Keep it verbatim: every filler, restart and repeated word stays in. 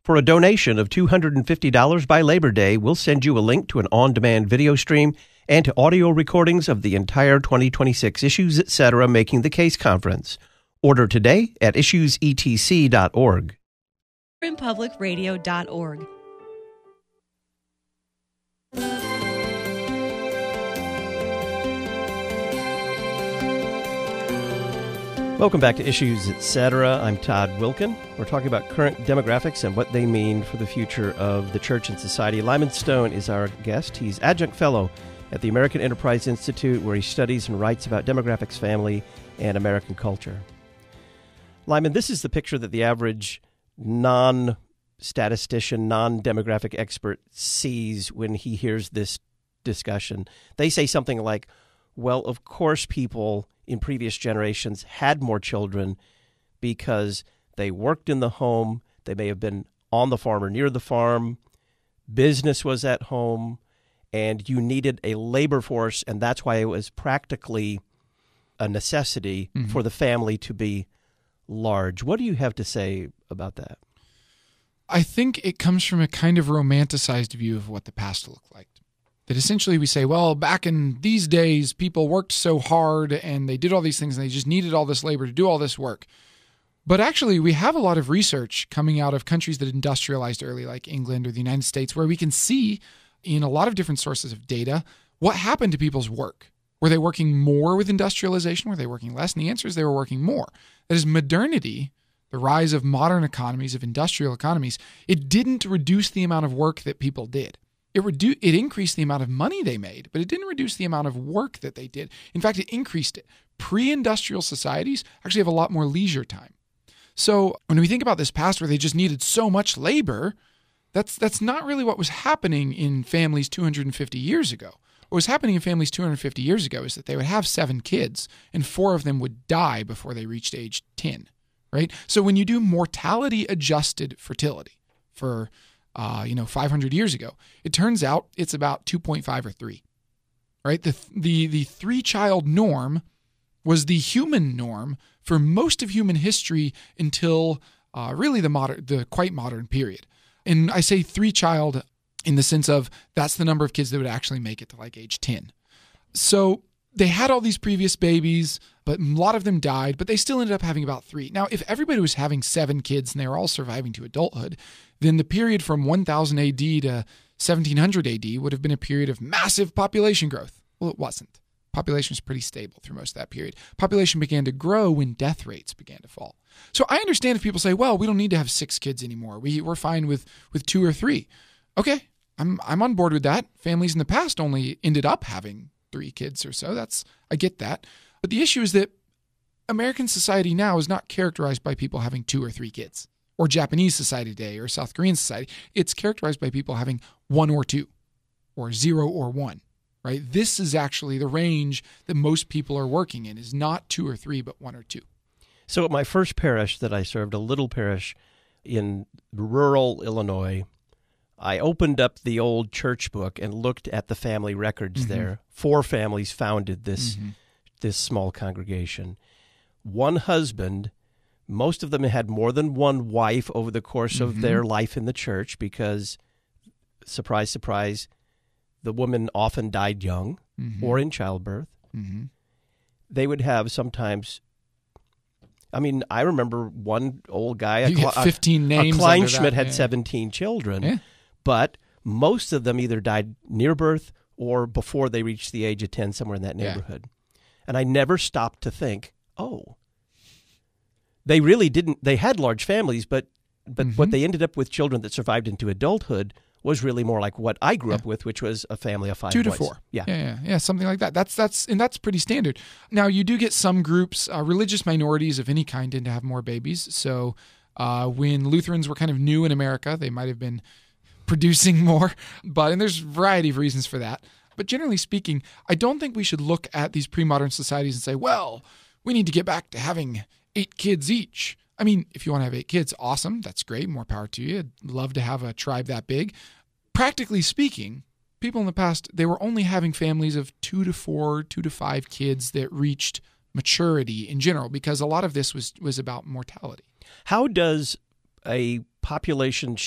For a donation of two hundred fifty dollars by Labor Day, we'll send you a link to an on-demand video stream and to audio recordings of the entire twenty twenty-six Issues Etc. Making the Case Conference. Order today at issues e t c dot org. in public radio dot org. Welcome back to Issues Etc. I'm Todd Wilkin. We're talking about current demographics and what they mean for the future of the church and society. Lyman Stone is our guest. He's adjunct fellow at the American Enterprise Institute, where he studies and writes about demographics, family, and American culture. Lyman, this is the picture that the average non-statistician, non-demographic expert sees when he hears this discussion. They say something like, well, of course people in previous generations had more children because they worked in the home, they may have been on the farm or near the farm, business was at home, and you needed a labor force, and that's why it was practically a necessity mm-hmm. for the family to be large. What do you have to say about that? I think it comes from a kind of romanticized view of what the past looked like. That essentially we say, well, back in these days, people worked so hard and they did all these things and they just needed all this labor to do all this work. But actually, we have a lot of research coming out of countries that industrialized early, like England or the United States, where we can see in a lot of different sources of data what happened to people's work. Were they working more with industrialization? Were they working less? And the answer is they were working more. That is, modernity, the rise of modern economies, of industrial economies, it didn't reduce the amount of work that people did. It redu- it increased the amount of money they made, but it didn't reduce the amount of work that they did. In fact, it increased it. Pre-industrial societies actually have a lot more leisure time. So when we think about this past where they just needed so much labor, that's that's not really what was happening in families two hundred fifty years ago. What was happening in families two hundred fifty years ago is that they would have seven kids, and four of them would die before they reached age ten, right? So when you do mortality-adjusted fertility for Uh, you know, five hundred years ago, it turns out it's about two point five or three, right? The the the three-child norm was the human norm for most of human history until uh, really the modern, the quite modern period. And I say three-child in the sense of that's the number of kids that would actually make it to like age ten. So they had all these previous babies, but a lot of them died, but they still ended up having about three. Now, if everybody was having seven kids and they were all surviving to adulthood, then the period from one thousand A D to seventeen hundred A D would have been a period of massive population growth. Well, it wasn't. Population was pretty stable through most of that period. Population began to grow when death rates began to fall. So I understand if people say, well, we don't need to have six kids anymore. We, we're fine with, with two or three. Okay, I'm I'm on board with that. Families in the past only ended up having three kids or so. That's I get that. But the issue is that American society now is not characterized by people having two or three kids, or Japanese society today, or South Korean society. It's characterized by people having one or two, or zero or one, right? This is actually the range that most people are working in, is not two or three, but one or two. So at my first parish that I served, a little parish in rural Illinois, I opened up the old church book and looked at the family records mm-hmm. there. Four families founded this mm-hmm. this small congregation. One husband, most of them had more than one wife over the course mm-hmm. of their life in the church because, surprise, surprise, the woman often died young mm-hmm. or in childbirth. Mm-hmm. They would have sometimes... I mean, I remember one old guy, you a, get fifteen a, names a Kleinschmidt had yeah. seventeen children, yeah. but most of them either died near birth or before they reached the age of ten, somewhere in that neighborhood. Yeah. And I never stopped to think, oh, they really didn't, they had large families, but but mm-hmm. what they ended up with, children that survived into adulthood, was really more like what I grew yeah. up with, which was a family of five Two to boys. four. Yeah. yeah. Yeah, yeah, something like that. That's that's and that's pretty standard. Now, you do get some groups, uh, religious minorities of any kind tend to have more babies. So uh, when Lutherans were kind of new in America, they might have been producing more. But and there's a variety of reasons for that. But generally speaking, I don't think we should look at these pre-modern societies and say, well, we need to get back to having eight kids each. I mean, if you want to have eight kids, awesome. That's great. More power to you. I'd love to have a tribe that big. Practically speaking, people in the past, they were only having families of two to four, two to five kids that reached maturity in general, because a lot of this was, was about mortality. How does a population